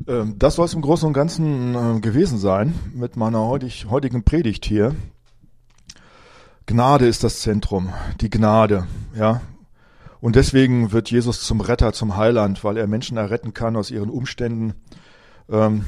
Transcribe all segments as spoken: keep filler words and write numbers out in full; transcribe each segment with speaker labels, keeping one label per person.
Speaker 1: Ähm, Das soll es im Großen und Ganzen äh, gewesen sein mit meiner heutig, heutigen Predigt hier. Gnade ist das Zentrum, die Gnade, ja. Und deswegen wird Jesus zum Retter, zum Heiland, weil er Menschen erretten kann aus ihren Umständen, ähm,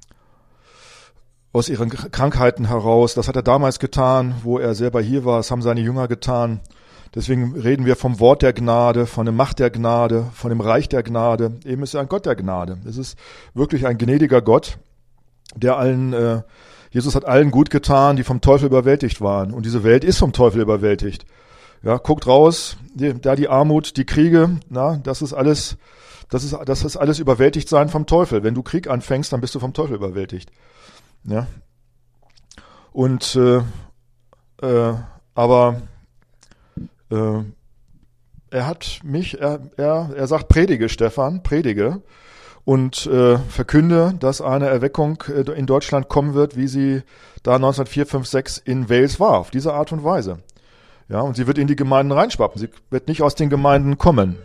Speaker 1: aus ihren Krankheiten heraus. Das hat er damals getan, wo er selber hier war. Das haben seine Jünger getan. Deswegen reden wir vom Wort der Gnade, von der Macht der Gnade, von dem Reich der Gnade. Eben ist er ein Gott der Gnade. Es ist wirklich ein gnädiger Gott, der allen, äh, Jesus hat allen gut getan, die vom Teufel überwältigt waren. Und diese Welt ist vom Teufel überwältigt. Ja, guckt raus, die, da die Armut, die Kriege, na, das ist alles, das ist, das ist alles überwältigt sein vom Teufel. Wenn du Krieg anfängst, dann bist du vom Teufel überwältigt. Ja. Und, äh, äh, aber, äh, er hat mich, er, er, er sagt, predige, Stefan, predige und äh, verkünde, dass eine Erweckung äh, in Deutschland kommen wird, wie sie da neunzehnhundertvier, fünf, sechs in Wales war, auf diese Art und Weise. Ja, und sie wird in die Gemeinden reinschwappen. Sie wird nicht aus den Gemeinden kommen.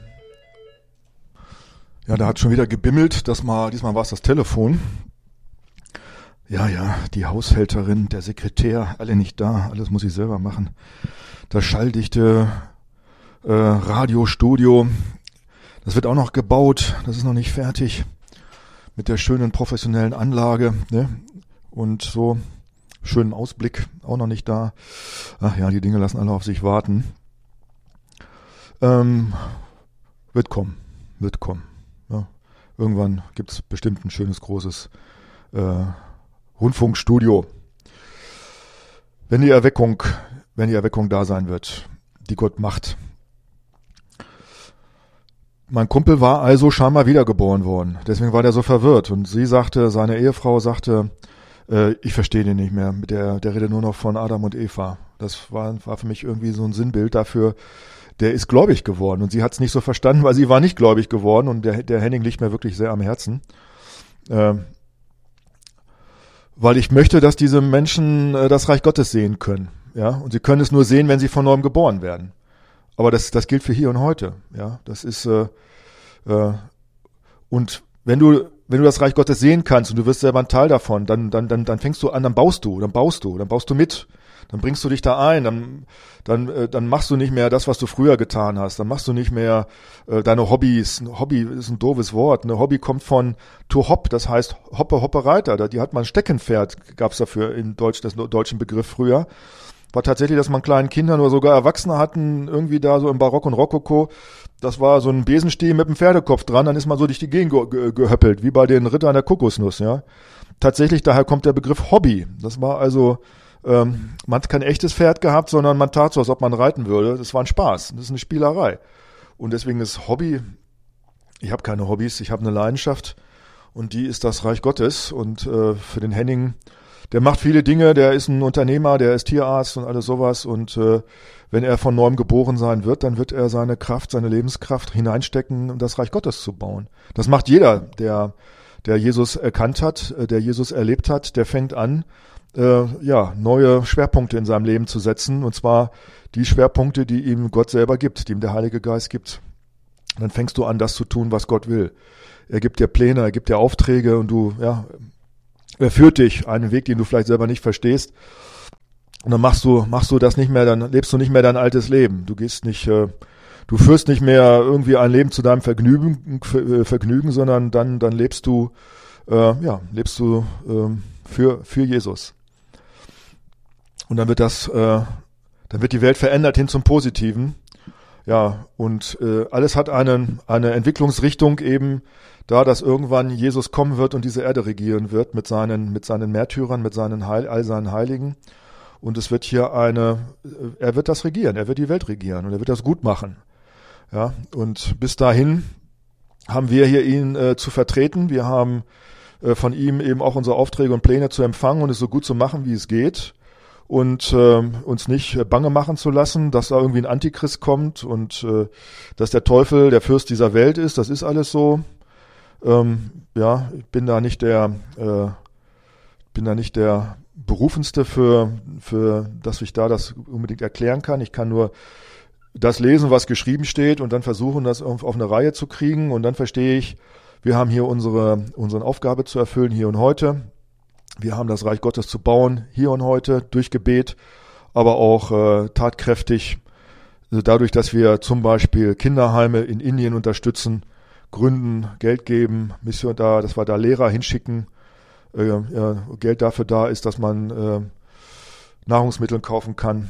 Speaker 1: Ja, da hat schon wieder gebimmelt. Das mal, diesmal war es das Telefon. Ja, ja, die Haushälterin, der Sekretär, alle nicht da. Alles muss ich selber machen. Das schalldichte äh, Radiostudio, das wird auch noch gebaut. Das ist noch nicht fertig. Mit der schönen professionellen Anlage, ne? Und so. Schönen Ausblick, auch noch nicht da. Ach ja, die Dinge lassen alle auf sich warten. Ähm, wird kommen, wird kommen. Ja. Irgendwann gibt es bestimmt ein schönes, großes äh, Rundfunkstudio. Wenn die Erweckung, wenn die Erweckung da sein wird, die Gott macht. Mein Kumpel war also scheinbar wiedergeboren worden. Deswegen war der so verwirrt. Und sie sagte, seine Ehefrau sagte, ich verstehe den nicht mehr. Der, der redet nur noch von Adam und Eva. Das war, war für mich irgendwie so ein Sinnbild dafür. Der ist gläubig geworden und sie hat es nicht so verstanden, weil sie war nicht gläubig geworden und der, der Henning liegt mir wirklich sehr am Herzen. Äh, weil ich möchte, dass diese Menschen äh, das Reich Gottes sehen können. Ja, und sie können es nur sehen, wenn sie von neuem geboren werden. Aber das, das gilt für hier und heute. Ja, das ist äh, äh, und wenn du Wenn du das Reich Gottes sehen kannst und du wirst selber ein Teil davon, dann, dann, dann, dann fängst du an, dann baust du, dann baust du, dann baust du mit, dann bringst du dich da ein, dann, dann, äh, dann machst du nicht mehr das, was du früher getan hast, dann machst du nicht mehr äh, deine Hobbys. Ein Hobby ist ein doofes Wort. Ein Hobby kommt von to hop, das heißt Hoppe, Hoppe, Reiter. Die hat man Steckenpferd, gab's dafür in Deutsch, das deutschen Begriff früher. War tatsächlich, dass man kleinen Kindern oder sogar Erwachsene hatten, irgendwie da so im Barock und Rokoko. Das war so ein Besenstiel mit einem Pferdekopf dran, dann ist man so durch die Gegend ge- ge- gehöppelt, wie bei den Rittern der Kokosnuss, ja. Tatsächlich, daher kommt der Begriff Hobby. Das war also, ähm, man hat kein echtes Pferd gehabt, sondern man tat so, als ob man reiten würde. Das war ein Spaß, das ist eine Spielerei. Und deswegen ist Hobby, ich habe keine Hobbys, ich habe eine Leidenschaft und die ist das Reich Gottes. Und äh, für den Henning, der macht viele Dinge, der ist ein Unternehmer, der ist Tierarzt und alles sowas und äh, wenn er von neuem geboren sein wird, dann wird er seine Kraft, seine Lebenskraft hineinstecken, um das Reich Gottes zu bauen. Das macht jeder, der, der Jesus erkannt hat, der Jesus erlebt hat, der fängt an, äh, ja, neue Schwerpunkte in seinem Leben zu setzen, und zwar die Schwerpunkte, die ihm Gott selber gibt, die ihm der Heilige Geist gibt. Dann fängst du an, das zu tun, was Gott will. Er gibt dir Pläne, er gibt dir Aufträge und du, ja, er führt dich einen Weg, den du vielleicht selber nicht verstehst. Und dann machst du, machst du das nicht mehr, dann lebst du nicht mehr dein altes Leben. Du gehst nicht, äh, du führst nicht mehr irgendwie ein Leben zu deinem Vergnügen, äh, Vergnügen, sondern dann, dann lebst du, äh, ja, lebst du äh, für für Jesus. Und dann wird das, äh, dann wird die Welt verändert hin zum Positiven. Ja, und äh, alles hat einen, eine Entwicklungsrichtung eben, da dass irgendwann Jesus kommen wird und diese Erde regieren wird mit seinen, mit seinen Märtyrern, mit seinen Heil, all seinen Heiligen. Und es wird hier eine, er wird das regieren, er wird die Welt regieren und er wird das gut machen. Ja, und bis dahin haben wir hier ihn äh, zu vertreten. Wir haben äh, von ihm eben auch unsere Aufträge und Pläne zu empfangen und es so gut zu machen, wie es geht. Und äh, uns nicht bange machen zu lassen, dass da irgendwie ein Antichrist kommt und äh, dass der Teufel der Fürst dieser Welt ist. Das ist alles so. Ähm, ja, ich bin da nicht der, äh, bin da nicht der Berufenste für, für, dass ich da das unbedingt erklären kann. Ich kann nur das lesen, was geschrieben steht und dann versuchen, das auf, auf eine Reihe zu kriegen und dann verstehe ich, Wir haben hier unsere, unsere Aufgabe zu erfüllen, hier und heute. Wir haben das Reich Gottes zu bauen, hier und heute, durch Gebet, aber auch äh, tatkräftig, also dadurch, dass wir zum Beispiel Kinderheime in Indien unterstützen, gründen, Geld geben, Mission da, dass wir da Lehrer hinschicken, äh, ja, Geld dafür da ist, dass man äh, Nahrungsmittel kaufen kann.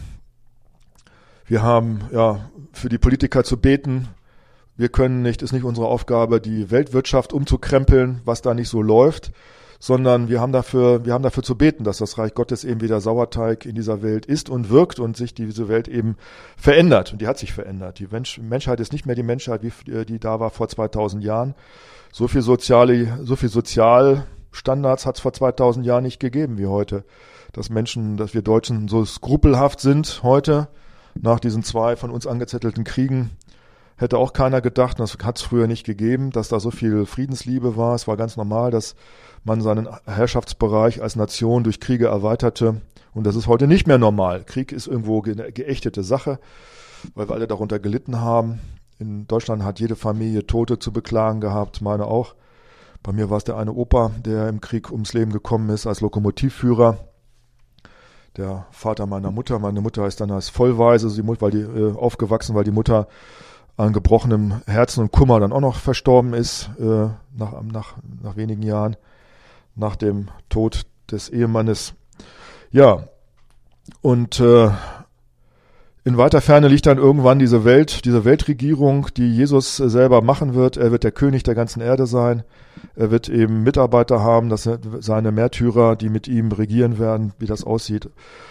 Speaker 1: Wir haben ja für die Politiker zu beten. Wir können nicht, ist nicht unsere Aufgabe, die Weltwirtschaft umzukrempeln, was da nicht so läuft, sondern wir haben dafür, wir haben dafür zu beten, dass das Reich Gottes eben wieder Sauerteig in dieser Welt ist und wirkt und sich diese Welt eben verändert. Und die hat sich verändert. Die Mensch, Menschheit ist nicht mehr die Menschheit, wie die da war vor zweitausend Jahren. So viel soziale, so viel Sozialstandards hat es vor zweitausend Jahren nicht gegeben wie heute. Dass Menschen, dass wir Deutschen so skrupelhaft sind heute, nach diesen zwei von uns angezettelten Kriegen, hätte auch keiner gedacht, das hat es früher nicht gegeben, dass da so viel Friedensliebe war. Es war ganz normal, dass man seinen Herrschaftsbereich als Nation durch Kriege erweiterte. Und das ist heute nicht mehr normal. Krieg ist irgendwo eine geächtete Sache, weil wir alle darunter gelitten haben. In Deutschland hat jede Familie Tote zu beklagen gehabt, meine auch. Bei mir war es der eine Opa, der im Krieg ums Leben gekommen ist als Lokomotivführer. Der Vater meiner Mutter, meine Mutter ist dann als Vollwaise, weil die äh, aufgewachsen, weil die Mutter an gebrochenem Herzen und Kummer dann auch noch verstorben ist, äh, nach, nach, nach wenigen Jahren, nach dem Tod des Ehemannes. Ja, und äh, in weiter Ferne liegt dann irgendwann diese Welt, diese Weltregierung, die Jesus selber machen wird. Er wird der König der ganzen Erde sein. Er wird eben Mitarbeiter haben, dass er, seine Märtyrer, die mit ihm regieren werden, wie das aussieht.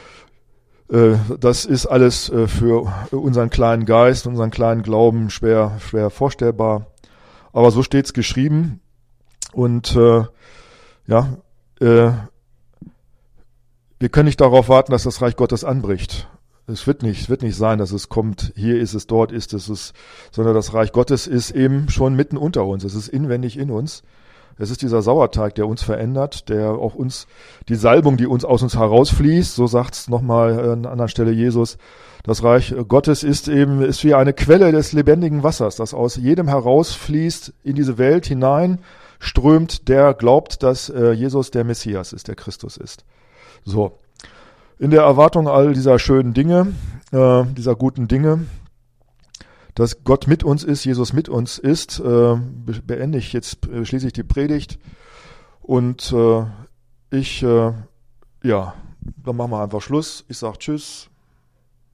Speaker 1: Äh, das ist alles äh, für unseren kleinen Geist, unseren kleinen Glauben schwer, schwer vorstellbar. Aber so steht's geschrieben. Und äh, ja, äh, wir können nicht darauf warten, dass das Reich Gottes anbricht. Es wird nicht, es wird nicht sein, dass es kommt, hier ist es, dort ist es, es, sondern das Reich Gottes ist eben schon mitten unter uns. Es ist inwendig in uns. Es ist dieser Sauerteig, der uns verändert, der auch uns, die Salbung, die uns aus uns herausfließt, so sagt es nochmal an einer anderen Stelle Jesus, das Reich Gottes ist eben, ist wie eine Quelle des lebendigen Wassers, das aus jedem herausfließt, in diese Welt hinein strömt, der glaubt, dass äh, Jesus der Messias ist, der Christus ist. So. In der Erwartung all dieser schönen Dinge, äh, dieser guten Dinge, dass Gott mit uns ist, Jesus mit uns ist, äh, beende ich jetzt, äh, schließe ich die Predigt und äh, ich, äh, ja, dann machen wir einfach Schluss. Ich sage Tschüss,